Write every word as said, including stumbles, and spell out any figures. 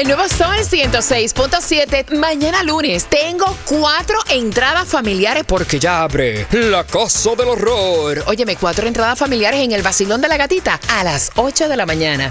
El nuevo Sol ciento seis punto siete. Mañana lunes tengo cuatro entradas familiares porque ya abre la Casa del Horror. Óyeme, cuatro entradas familiares en el Vacilón de la Gatita a las ocho de la mañana.